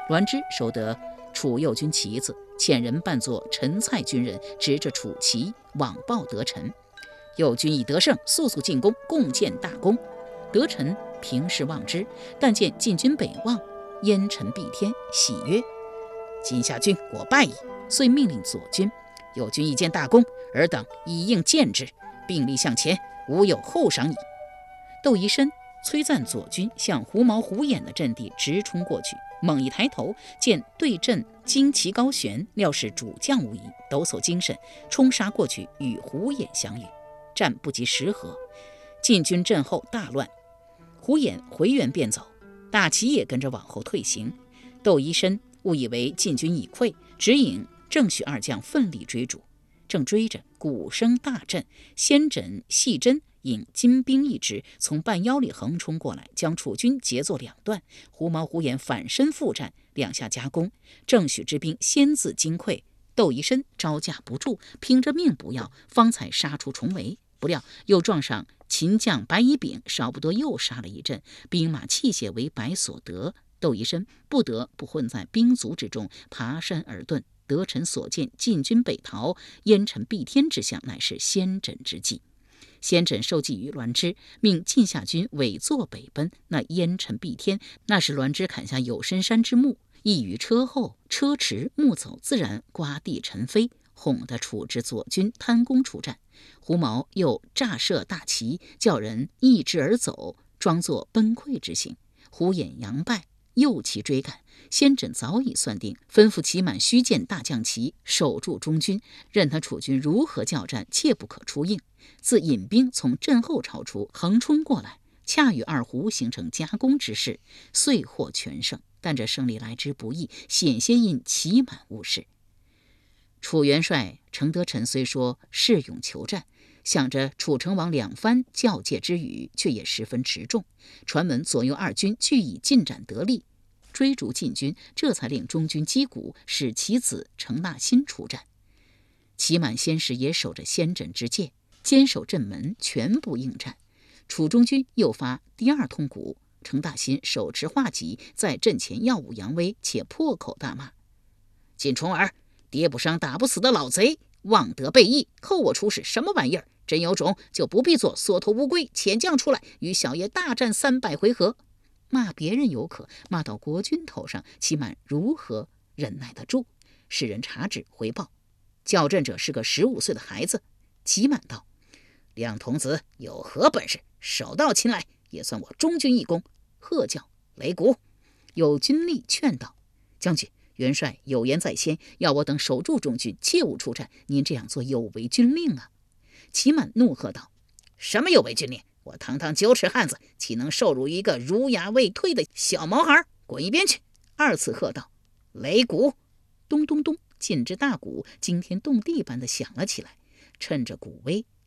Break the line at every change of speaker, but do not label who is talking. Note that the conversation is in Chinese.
栾枝收得楚右军旗子，遣人扮作陈蔡军人，执着楚旗往报得臣。右军已得胜，速速进攻，共建大功。得臣平视望之，但见晋军北望，烟尘蔽天，喜曰：今夏军果败矣。遂命令左军：右军已见大功，尔等以应见之，并力向前，无有后赏矣。窦仪深催赞左军向狐毛虎眼的阵地直冲过去，猛一抬头，见对阵旌旗高悬，料是主将无疑，抖擞精神，冲杀过去，与虎眼相遇。战不及10合，晋军阵后大乱，虎眼回援便走，大旗也跟着往后退行。窦仪深误以为晋军已溃，指引郑许二将奋力追逐。正追着，鼓声大震，先轸、细珍引金兵一支从半腰里横冲过来，将楚军截作2段。狐毛虎眼反身复战，两下夹攻，郑许之兵先自惊溃，窦仪深招架不住，拼着命不要，方才杀出重围。不料又撞上秦将白乙丙，少不得又杀了一阵，兵马器械为白所得。窦仪深不得不混在兵卒之中，爬山而遁。得臣所见，晋军北逃，烟尘蔽天之象，乃是先轸之计。先轸受计于栾枝，命晋夏军委作北奔。那烟尘蔽天，那是栾枝砍下有深山之木，亦于车后，车迟木走，自然刮地尘飞，哄得楚之左军贪功出战。狐毛又炸设大旗，叫人抑制而走，装作崩溃之形。虎眼佯败，诱其追赶。先轸早已算定，吩咐骑满虚箭大将旗守住中军，任他楚军如何交战，切不可出应。自引兵从阵后超出，横冲过来，恰与二胡形成夹攻之势，遂获全胜。但这胜利来之不易，险些因骑满误事。楚元帅程德臣虽说誓勇求战，想着楚成王2番教诫之语，却也十分持重。传闻左右二军俱已进展得力，追逐晋军，这才令中军击鼓，使其子程纳新出战。祁满先时也守着先轸之界，坚守阵门，全部应战。楚中军又发第2通鼓，程大新手持画戟，在阵前耀武扬威，且破口大骂：晋重耳，跌不伤打不死的老贼，妄得背义，扣我出使什么玩意儿？真有种就不必做缩头乌龟，遣将出来与小爷大战300回合。骂别人有可，骂到国君头上，祁满如何忍耐得住？使人查旨回报，叫阵者是个15岁的孩子。祁满道：亮童子有何本事？手到擒来，也算我中军一功。喝叫擂鼓。有军吏劝道：将军，元帅有言在先，要我等守住中军，切勿出战。您这样做有违军令啊！祁满怒喝道：什么有违军令？我堂堂9尺汉子，岂能受辱于一个儒雅未退的小毛孩？滚一边去！2次喝道：擂鼓！咚咚咚，晋之大鼓惊天动地般的响了起来。趁着鼓威，